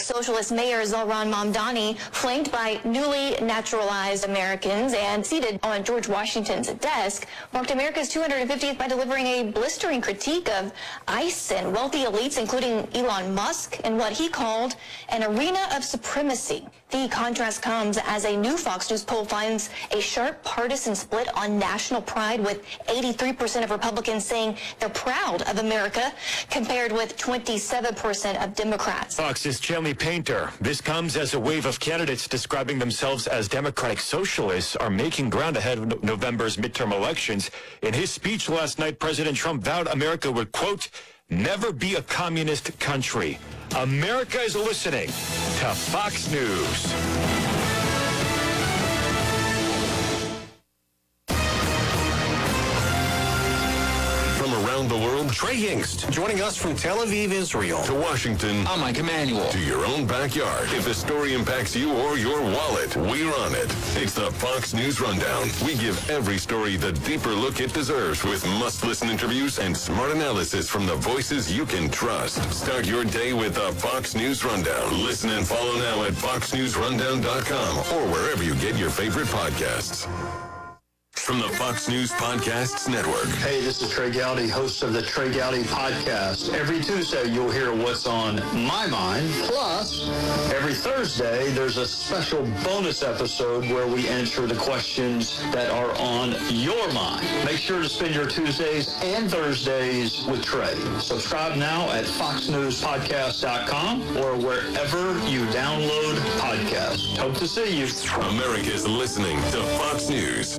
Socialist Mayor Zohran Mamdani, flanked by newly naturalized Americans and seated on George Washington's desk, marked America's 250th by delivering a blistering critique of ICE and wealthy elites, including Elon Musk, in what he called an arena of supremacy. The contrast comes as a new Fox News poll finds a sharp partisan split on national pride, with 83% of Republicans saying they're proud of America, compared with 27% of Democrats. Fox's Chanley Painter. This comes as a wave of candidates describing themselves as democratic socialists are making ground ahead of November's midterm elections. In his speech last night, President Trump vowed America would, quote, never be a communist country. America is listening to Fox News. Around the world, Trey Hingst, joining us from Tel Aviv, Israel, to Washington. I'm Mike Emanuel. To your own backyard. If the story impacts you or your wallet, we're on it. It's the Fox News Rundown. We give every story the deeper look it deserves, with must-listen interviews and smart analysis from the voices you can trust. Start your day with the Fox News Rundown. Listen and follow now at foxnewsrundown.com or wherever you get your favorite podcasts. From the Fox News Podcasts Network. Hey, this is Trey Gowdy, host of the Trey Gowdy Podcast. Every Tuesday, you'll hear what's on my mind. Plus, every Thursday, there's a special bonus episode where we answer the questions that are on your mind. Make sure to spend your Tuesdays and Thursdays with Trey. Subscribe now at foxnewspodcast.com or wherever you download podcasts. Hope to see you. America's listening to Fox News.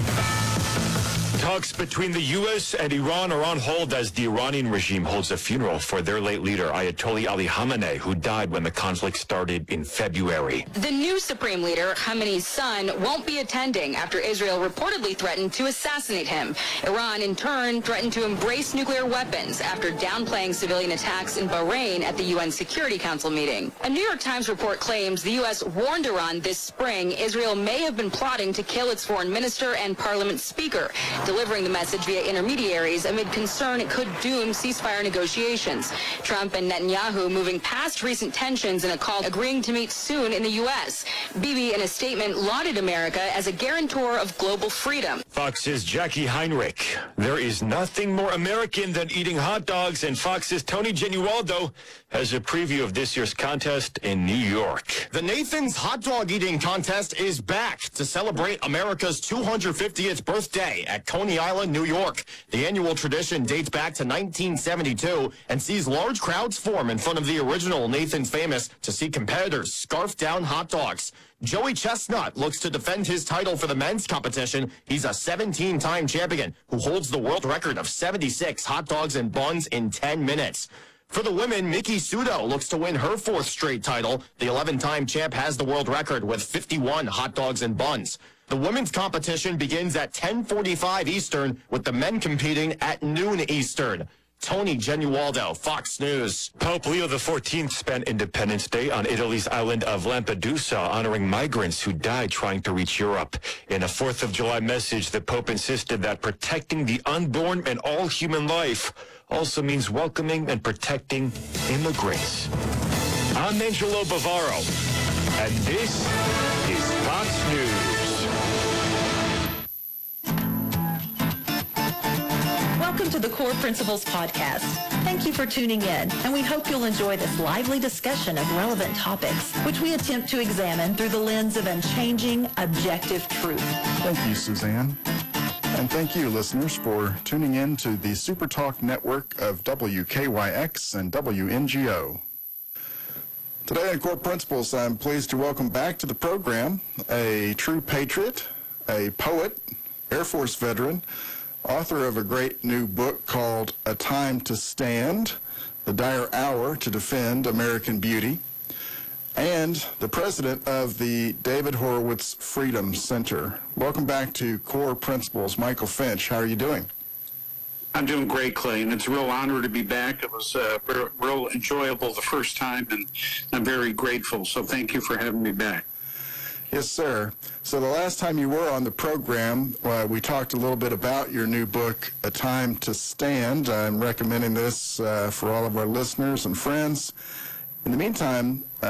Talks between the U.S. and Iran are on hold as the Iranian regime holds a funeral for their late leader, Ayatollah Ali Khamenei, who died when the conflict started in February. The new supreme leader, Khamenei's son, won't be attending after Israel reportedly threatened to assassinate him. Iran, in turn, threatened to embrace nuclear weapons after downplaying civilian attacks in Bahrain at the UN Security Council meeting. A New York Times report claims the U.S. warned Iran this spring Israel may have been plotting to kill its foreign minister and parliament speaker, delivering the message via intermediaries amid concern it could doom ceasefire negotiations. Trump and Netanyahu moving past recent tensions in a call agreeing to meet soon in the U.S. Bibi, in a statement, lauded America as a guarantor of global freedom. Fox's Jackie Heinrich. There is nothing more American than eating hot dogs, and Fox's Tony Genualdo has a preview of this year's contest in New York. The Nathan's Hot Dog Eating Contest is back to celebrate America's 250th birthday at Coney Island, New York. The annual tradition dates back to 1972 and sees large crowds form in front of the original Nathan's Famous to see competitors scarf down hot dogs. Joey Chestnut looks to defend his title for the men's competition. He's a 17-time champion who holds the world record of 76 hot dogs and buns in 10 minutes. For the women, Miki Sudo looks to win her 4th straight title. The 11-time champ has the world record with 51 hot dogs and buns. The women's competition begins at 10:45 Eastern, with the men competing at noon Eastern. Tony Genualdo, Fox News. Pope Leo XIV spent Independence Day on Italy's island of Lampedusa, honoring migrants who died trying to reach Europe. In a 4th of July message, the Pope insisted that protecting the unborn and all human life also means welcoming and protecting immigrants. I'm Angelo Bavaro, and this is Fox News. Welcome to the Core Principles Podcast. Thank you for tuning in, and we hope you'll enjoy this lively discussion of relevant topics, which we attempt to examine through the lens of unchanging, objective truth. Thank you, Suzanne. And thank you, listeners, for tuning in to the Super Talk network of WKYX and WNGO. Today on Core Principles, I'm pleased to welcome back to the program a true patriot, a poet, Air Force veteran, author of a great new book called A Time to Stand, The Dire Hour to Defend American Beauty, and the president of the David Horowitz Freedom Center. Welcome back to Core Principles. Michael Finch, how are you doing? I'm doing great, Clay, and it's a real honor to be back. It was real enjoyable the first time, and I'm very grateful, so thank you for having me back. Yes, sir. So the last time you were on the program, we talked a little bit about your new book, A Time to Stand. I'm recommending this for all of our listeners and friends. In the meantime,